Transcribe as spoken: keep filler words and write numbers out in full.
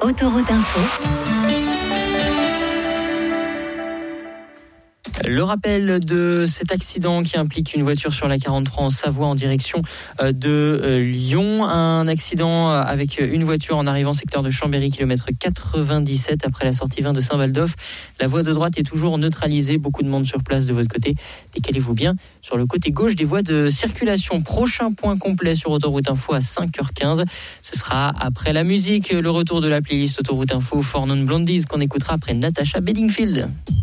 Autoroute Info. Le rappel de cet accident qui implique une voiture sur la quarante-trois en Savoie en direction de Lyon. Un accident avec une voiture en arrivant secteur de Chambéry, kilomètre quatre-vingt-dix-sept après la sortie vingt de Saint-Valdoff. La voie de droite est toujours neutralisée. Beaucoup de monde sur place de votre côté. Décalez-vous bien sur le côté gauche des voies de circulation. Prochain point complet sur Autoroute Info à cinq heures quinze. Ce sera après la musique, le retour de la playlist Autoroute Info For Non Blondies qu'on écoutera après Natasha Bedingfield.